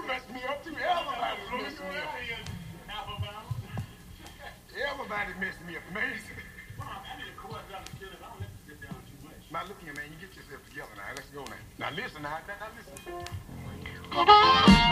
messed me up too. Everybody messed me up. Everybody messed me up, man. I need a quarter dollar still. I don't let you get down too much. Now look here, man. You get yourself together now. Let's go now. Now listen now. Now listen.